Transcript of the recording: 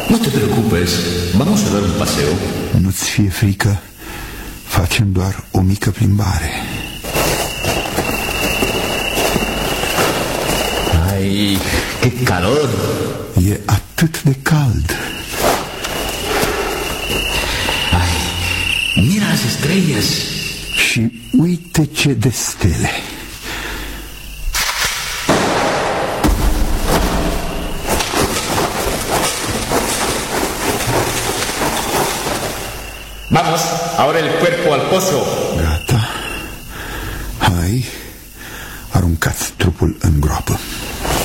No te preocupes, vamos a dar un paseo. Nu-ți fie frică, facem doar o mică plimbare. Ay, qué calor. E atât de cald. Ay, mira las estrellas. Și uite ce de stele. Vamos, ahora el cuerpo al pozo. Gata. Hai, aruncați trupul în groapă.